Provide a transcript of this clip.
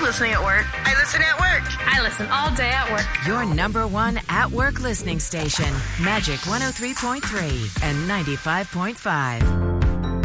listening at work. I listen at work. I listen all day at work. Your number one at-work listening station, Magic 103.3 and 95.5.